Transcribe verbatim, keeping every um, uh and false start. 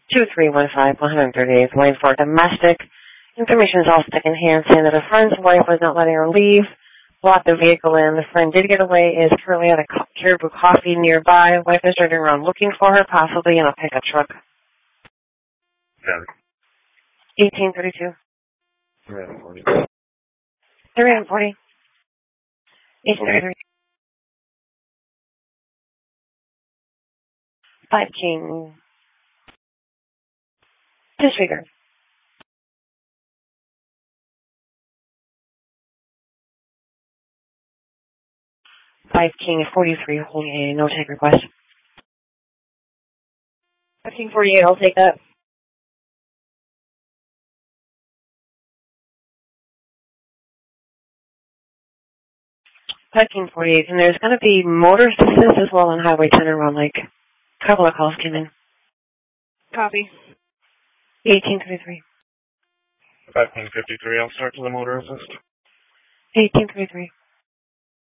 two three one five, one thirty-eight, line for domestic. Information is all second hand, saying that a friend's wife was not letting her leave, blocked the vehicle in. The friend did get away, is currently at a Caribou Coffee nearby. Wife is driving around looking for her, possibly in a pickup truck. Yeah. eighteen thirty-two. three forty. three forty. eighteen thirty-three. five King. Disregard. five King forty-three, holding a no take request. five King forty-eight, I'll take that. five King forty-eight, and there's going to be motorist assist as well on Highway ten around Lake. A couple of calls came in. Copy. eighteen thirty-three. five King fifty-three, I'll start to the motor assist. eighteen thirty-three.